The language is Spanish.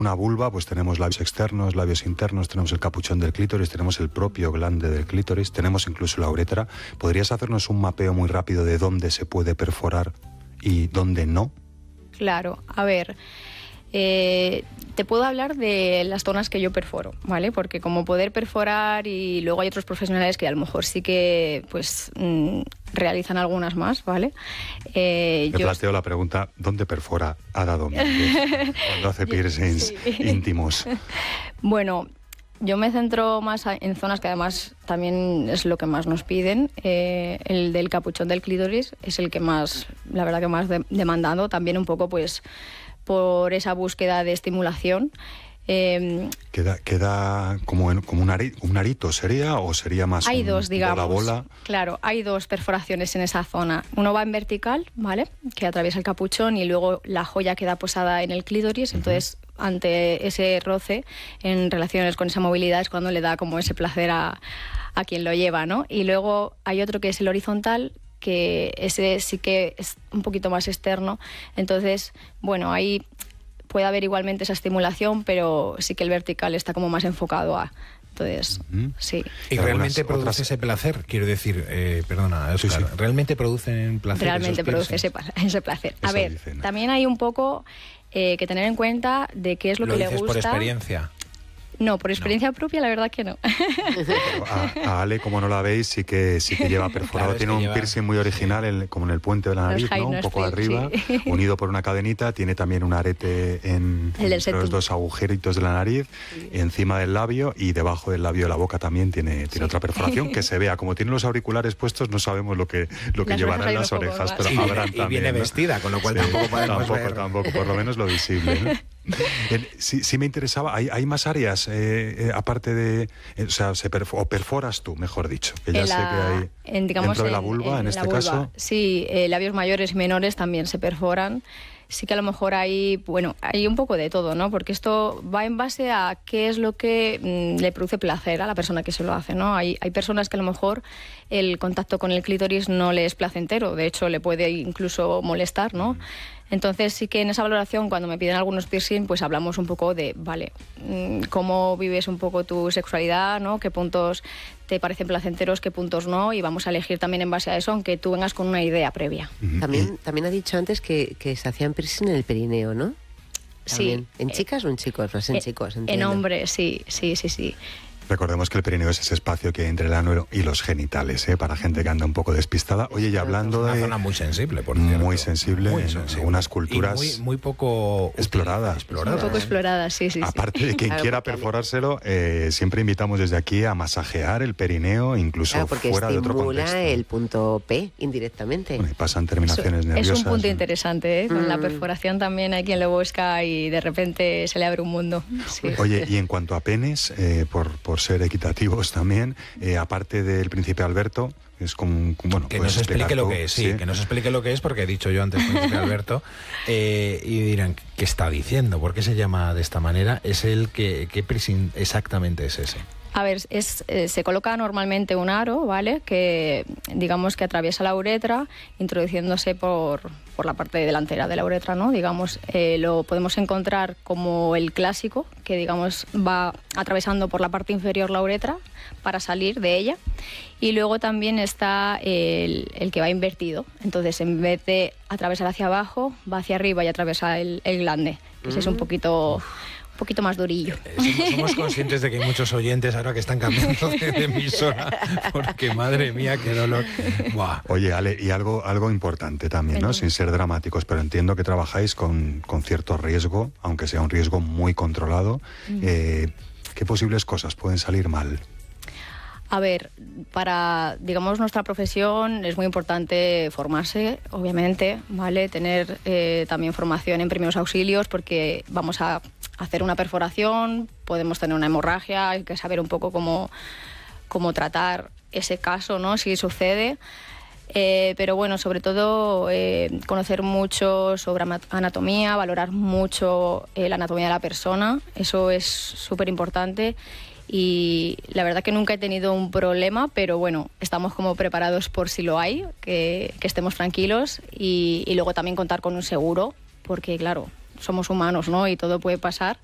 una vulva, pues tenemos labios externos, labios internos, tenemos el capuchón del clítoris, tenemos el propio glande del clítoris, tenemos incluso la uretra. ¿Podrías hacernos un mapeo muy rápido de dónde se puede perforar y dónde no? Claro, a ver, te puedo hablar de las zonas que yo perforo, ¿vale? Porque como poder perforar, y luego hay otros profesionales que a lo mejor sí que pues realizan algunas más, ¿vale? Me planteo la pregunta, ¿dónde perfora Ada Domínguez cuando hace piercings íntimos? Bueno, yo me centro más en zonas que además también es lo que más nos piden. El del capuchón del clítoris es el que más, la verdad que más demandado, también un poco pues por esa búsqueda de estimulación. Queda como un arito, ¿sería? ¿O sería más hay dos, digamos, bola? Claro, hay dos perforaciones en esa zona. Uno va en vertical, ¿vale?, que atraviesa el capuchón, y luego la joya queda posada en el clítoris. Entonces, ante ese roce en relaciones con esa movilidad es cuando le da como ese placer a quien lo lleva, ¿no? Y luego hay otro que es el horizontal, que ese sí que es un poquito más externo. Entonces, bueno, ahí puede haber igualmente esa estimulación, pero sí que el vertical está como más enfocado a... Entonces, sí. ¿Y realmente produce ese placer? Quiero decir, perdona, Óscar, sí. ¿realmente producen placer? Realmente produce ese placer. A ver, también hay un poco que tener en cuenta de qué es lo que le gusta. ¿Lo dices por experiencia? No, por experiencia propia, la verdad que no. A Ale, como no la veis, sí que lleva perforado. Claro, tiene un piercing muy original, como en el puente de la nariz, ¿no? Un poco arriba, sí, unido por una cadenita. Tiene también un arete en los dos agujeritos de la nariz, encima del labio, y debajo del labio de la boca también tiene otra perforación que se vea. Como tiene los auriculares puestos, no sabemos lo que llevará en las orejas, pero habrán también. Y viene vestida, ¿no? Con lo cual tampoco podemos ver. Tampoco, por lo menos lo visible, ¿no? Sí me interesaba, ¿hay más áreas aparte de, o sea, o perforas tú, mejor dicho, que ya sé que hay dentro de la vulva, en este caso? Sí, labios mayores y menores también se perforan. Sí que a lo mejor hay un poco de todo, ¿no? Porque esto va en base a qué es lo que le produce placer a la persona que se lo hace, ¿no? Hay personas que a lo mejor el contacto con el clítoris no le es placentero, de hecho le puede incluso molestar, ¿no? Entonces sí que en esa valoración, cuando me piden algunos piercing, pues hablamos un poco de, vale, cómo vives un poco tu sexualidad, ¿no? Qué puntos te parecen placenteros, qué puntos no, y vamos a elegir también en base a eso, aunque tú vengas con una idea previa. También ha dicho antes que se hacían piercing en el perineo, ¿no? ¿También? Sí. ¿En chicas o en chicos? Pues en chicos, entiendo. En hombres, sí. Recordemos que el perineo es ese espacio que hay entre el ano y los genitales, para gente que anda un poco despistada. Oye, y hablando de... Una zona muy sensible, por cierto. Muy sensible, unas culturas... Y muy poco... exploradas. Muy poco exploradas, sí. Aparte de quien quiera perforárselo, siempre invitamos desde aquí a masajear el perineo, incluso fuera de otro contexto. Estimula el punto P, indirectamente. Bueno, y pasan terminaciones nerviosas. Es un punto interesante, Con la perforación también hay quien lo busca y de repente se le abre un mundo. Sí. Oye, y en cuanto a penes, por ser equitativos también, aparte del príncipe Alberto, es como, bueno, que nos explique lo que es, que nos explique lo que es, porque he dicho yo antes príncipe Alberto, y dirán, ¿qué está diciendo? ¿Por qué se llama de esta manera? Es el ¿qué piercing exactamente es ese? A ver, se coloca normalmente un aro, ¿vale?, que digamos que atraviesa la uretra, introduciéndose por la parte delantera de la uretra, ¿no? Digamos, lo podemos encontrar como el clásico, que digamos va atravesando por la parte inferior la uretra para salir de ella. Y luego también está el que va invertido. Entonces, en vez de atravesar hacia abajo, va hacia arriba y atraviesa el glande. Ese es un poquito más durillo. Somos conscientes de que hay muchos oyentes ahora que están cambiando de emisora, porque madre mía, qué dolor. Buah. Oye, Ale, y algo importante también, ¿no? Sin ser dramáticos, pero entiendo que trabajáis con cierto riesgo, aunque sea un riesgo muy controlado. ¿Qué posibles cosas pueden salir mal? A ver, para, digamos, nuestra profesión es muy importante formarse, obviamente, ¿vale? Tener también formación en primeros auxilios, porque vamos a hacer una perforación, podemos tener una hemorragia, hay que saber un poco cómo tratar ese caso, ¿no?, si sucede. Pero bueno, sobre todo conocer mucho sobre anatomía, valorar mucho la anatomía de la persona, eso es súper importante. Y la verdad que nunca he tenido un problema, pero bueno, estamos como preparados por si lo hay, que estemos tranquilos, y luego también contar con un seguro, porque claro, somos humanos, ¿no?, y todo puede pasar.